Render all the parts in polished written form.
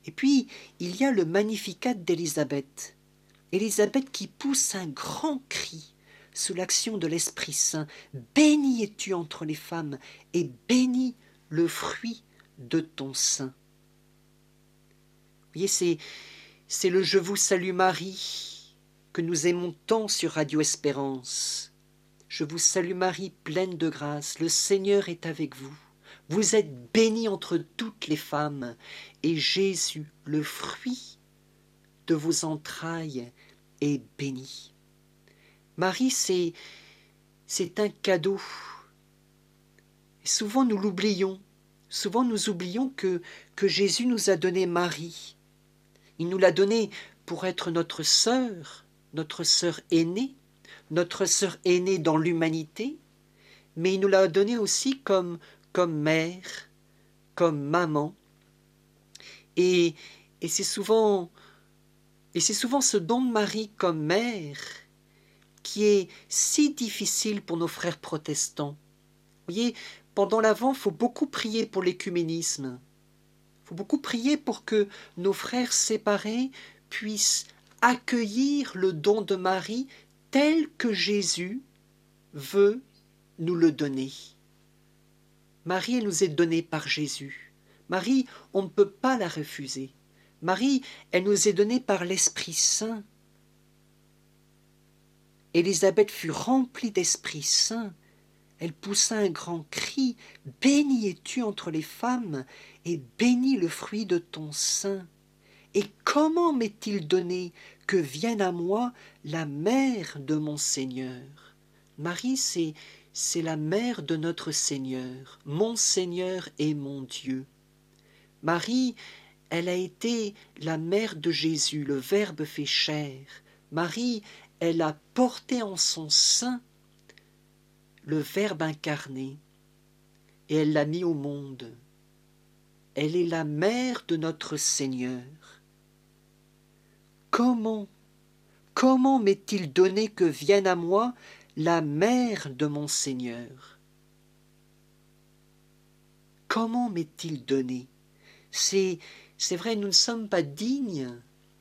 Et puis, il y a le Magnificat d'Élisabeth. Élisabeth qui pousse un grand cri sous l'action de l'Esprit Saint. Bénie es-tu entre les femmes, et béni le fruit de ton sein. Vous voyez, c'est le Je vous salue Marie que nous aimons tant sur Radio Espérance. Je vous salue Marie, pleine de grâce, le Seigneur est avec vous. Vous êtes bénie entre toutes les femmes, et Jésus, le fruit de vos entrailles, est béni. Marie, c'est un cadeau. Et souvent nous l'oublions. Souvent nous oublions que Jésus nous a donné Marie. Il nous l'a donnée pour être notre sœur aînée, notre sœur aînée dans l'humanité, mais il nous l'a donnée aussi comme mère, comme maman. Et c'est souvent ce don de Marie comme mère qui est si difficile pour nos frères protestants. Vous voyez, pendant l'Avent, il faut beaucoup prier pour l'écuménisme. Il faut beaucoup prier pour que nos frères séparés puissent accueillir le don de Marie tel que Jésus veut nous le donner. Marie, elle nous est donnée par Jésus. Marie, on ne peut pas la refuser. Marie, elle nous est donnée par l'Esprit Saint. Élisabeth fut remplie d'Esprit Saint. Elle poussa un grand cri. « Bénie es-tu entre les femmes, et béni le fruit de ton sein. Et comment m'est-il donné que vienne à moi la mère de mon Seigneur ?» Marie, c'est la mère de notre Seigneur, mon Seigneur et mon Dieu. Marie, elle a été la mère de Jésus, le Verbe fait chair. Marie, elle a porté en son sein le Verbe incarné, et elle l'a mis au monde. Elle est la mère de notre Seigneur. Comment m'est-il donné que vienne à moi la mère de mon Seigneur? Comment m'est-il donné? C'est vrai, nous ne sommes pas dignes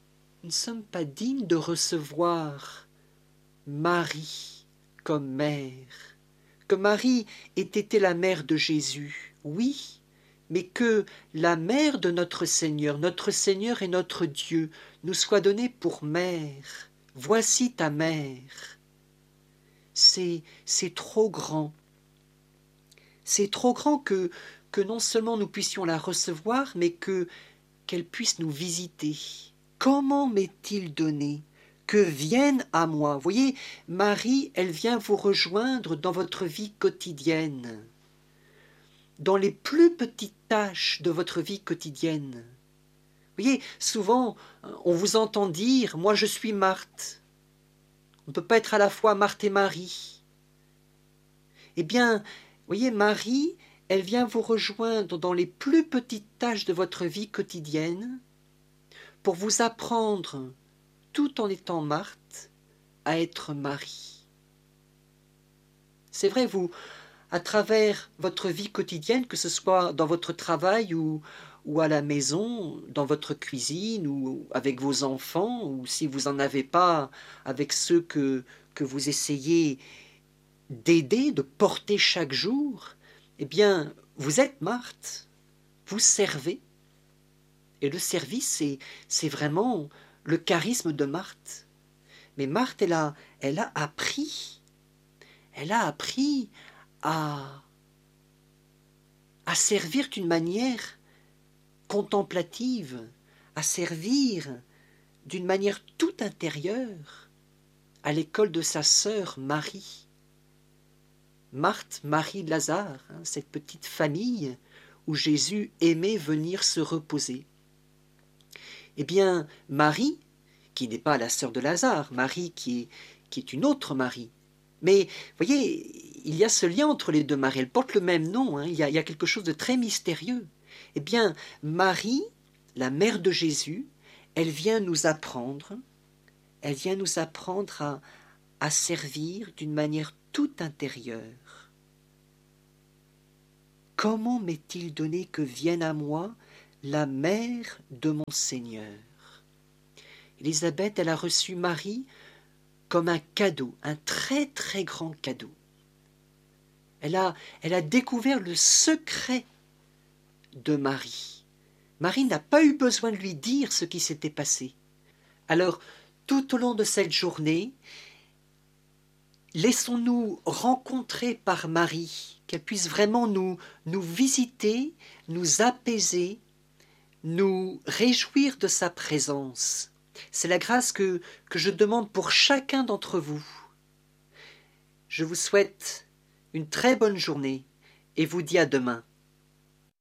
de recevoir Marie comme mère. Que Marie ait été la mère de Jésus, oui, mais que la mère de notre Seigneur et notre Dieu, nous soit donnée pour mère. Voici ta mère. C'est trop grand. C'est trop grand que non seulement nous puissions la recevoir, mais qu'elle puisse nous visiter. Comment m'est-il donné que vienne à moi? Vous voyez, Marie, elle vient vous rejoindre dans votre vie quotidienne, dans les plus petites tâches de votre vie quotidienne. Vous voyez, souvent, on vous entend dire « moi je suis Marthe ». On ne peut pas être à la fois Marthe et Marie. Eh bien, vous voyez, Marie, elle vient vous rejoindre dans les plus petites tâches de votre vie quotidienne pour vous apprendre, tout en étant Marthe, à être Marie. C'est vrai, vous, à travers votre vie quotidienne, que ce soit dans votre travail ou à la maison, dans votre cuisine ou avec vos enfants, ou si vous n'en avez pas, avec ceux que vous essayez d'aider, de porter chaque jour, eh bien, vous êtes Marthe, vous servez. Et le service, c'est vraiment le charisme de Marthe. Mais Marthe, elle a appris à servir d'une manière contemplative, à servir d'une manière tout intérieure à l'école de sa sœur Marie. Marthe, Marie, Lazare, cette petite famille où Jésus aimait venir se reposer. Eh bien, Marie, qui n'est pas la sœur de Lazare, Marie qui est une autre Marie. Mais, vous voyez, il y a ce lien entre les deux Maries, elles portent le même nom, il y a quelque chose de très mystérieux. Eh bien, Marie, la mère de Jésus, elle vient nous apprendre à servir d'une manière tout intérieure. Comment m'est-il donné que vienne à moi la mère de mon Seigneur. Élisabeth, elle a reçu Marie comme un cadeau, un très très grand cadeau. Elle a découvert le secret de Marie. Marie n'a pas eu besoin de lui dire ce qui s'était passé. Alors, tout au long de cette journée, laissons-nous rencontrer par Marie, qu'elle puisse vraiment nous visiter, nous apaiser, nous réjouir de sa présence. C'est la grâce que je demande pour chacun d'entre vous. Je vous souhaite une très bonne journée et vous dis à demain.